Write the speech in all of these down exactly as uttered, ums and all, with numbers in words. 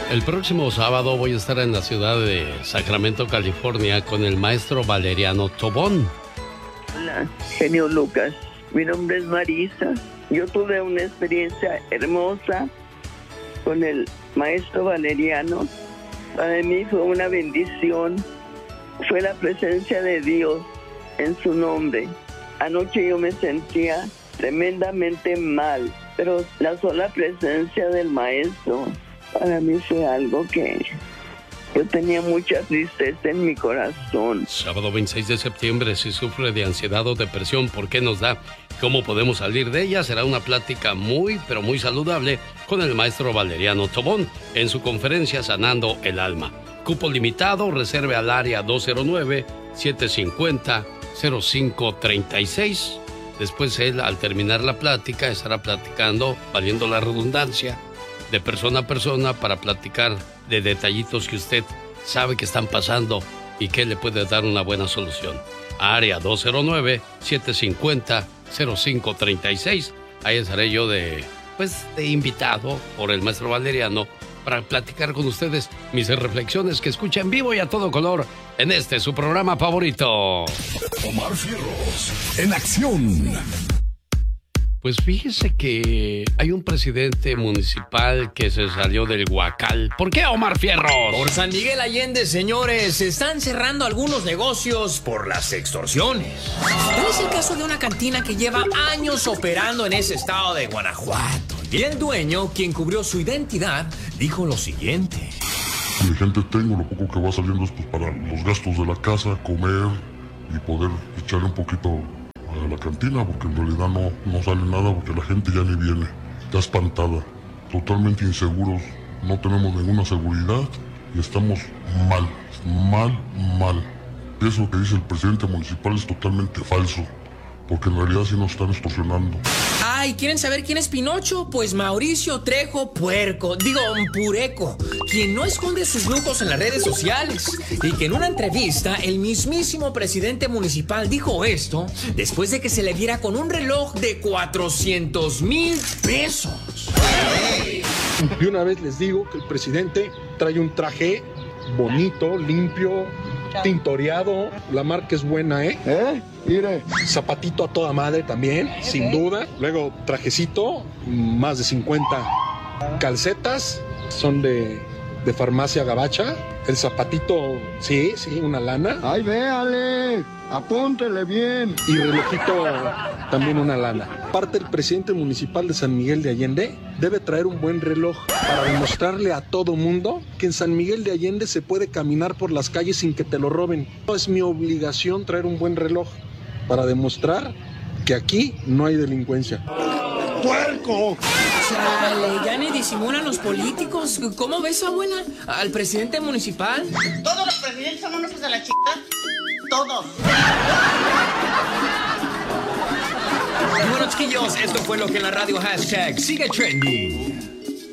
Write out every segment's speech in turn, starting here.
El próximo sábado voy a estar en la ciudad de Sacramento, California, con el maestro Valeriano Tobón. Hola, genio Lucas. Mi nombre es Marisa. Yo tuve una experiencia hermosa con el maestro Valeriano. Para mí fue una bendición. Fue la presencia de Dios en su nombre. Anoche yo me sentía tremendamente mal, pero la sola presencia del maestro para mí fue algo que yo tenía mucha tristeza en mi corazón. Sábado veintiséis de septiembre, si sufre de ansiedad o depresión, ¿por qué nos da? ¿Cómo podemos salir de ella? Será una plática muy, pero muy saludable con el maestro Valeriano Tobón en su conferencia Sanando el Alma. Cupo limitado, reserve al área dos cero nueve, siete cinco cero, cero cinco tres seis. Después él, al terminar la plática, estará platicando, valiendo la redundancia, de persona a persona para platicar de detallitos que usted sabe que están pasando y que le puede dar una buena solución. Área dos cero nueve, siete cinco cero, cero cinco tres seis. Ahí estaré yo de, pues, de invitado por el maestro Valeriano para platicar con ustedes mis reflexiones que escucha en vivo y a todo color en este su programa favorito. Omar Fierros en acción. Pues fíjese que hay un presidente municipal que se salió del Huacal. ¿Por qué, Omar Fierros? Por San Miguel Allende, señores, se están cerrando algunos negocios por las extorsiones. Tal es el caso de una cantina que lleva años operando en ese estado de Guanajuato. Y el dueño, quien cubrió su identidad, dijo lo siguiente. De gente tengo, lo poco que va saliendo es pues para los gastos de la casa, comer y poder echarle un poquito a la cantina, porque en realidad no, no sale nada, porque la gente ya ni viene, está espantada, totalmente inseguros, no tenemos ninguna seguridad y estamos mal, mal, mal. Eso que dice el presidente municipal es totalmente falso, porque en realidad sí nos están extorsionando. Ay, ¿quieren saber quién es Pinocho? Pues Mauricio Trejo Puerco, digo, Pureco, quien no esconde sus lujos en las redes sociales. Y que en una entrevista, el mismísimo presidente municipal dijo esto después de que se le viera con un reloj de cuatrocientos mil pesos. De una vez les digo que el presidente trae un traje bonito, limpio, tintoreado. La marca es buena, ¿eh? ¿Eh? Mire. Zapatito a toda madre también, ¿eh? Sin duda. Luego trajecito, más de cincuenta. Calcetas, son de, de farmacia gabacha. El zapatito, sí, sí, una lana. ¡Ay, véale! Apúntele bien. Y relojito, también una lana. Aparte, el presidente municipal de San Miguel de Allende debe traer un buen reloj para demostrarle a todo mundo que en San Miguel de Allende se puede caminar por las calles sin que te lo roben. Es mi obligación traer un buen reloj para demostrar que aquí no hay delincuencia. ¡Puerco! Chale, ya ni disimulan los políticos. ¿Cómo ves, abuela? ¿Al presidente municipal? Todos los presidentes son unos hijos de la chica. Todos. Y bueno, chiquillos, esto fue lo que en la radio hashtag sigue trending.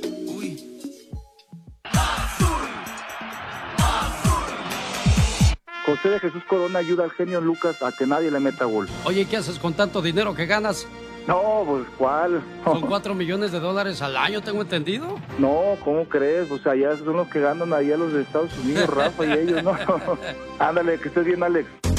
José de Jesús Corona ayuda al genio Lucas a que nadie le meta gol. Oye, ¿qué haces con tanto dinero que ganas? No, pues, ¿cuál? Son cuatro millones de dólares al año, tengo entendido. No, ¿cómo crees? O sea, ya son los que ganan ahí a los de Estados Unidos, Rafa y ellos, ¿no? Ándale, que estés bien, Alex.